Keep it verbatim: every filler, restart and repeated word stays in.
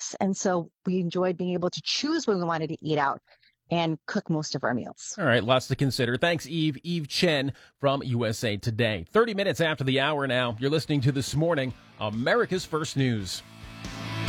choice. And so we enjoyed being able to choose when we wanted to eat out and cook most of our meals. All right, lots to consider. Thanks, Eve. Eve Chen from U S A Today. thirty minutes after the hour now, you're listening to This Morning, America's First News.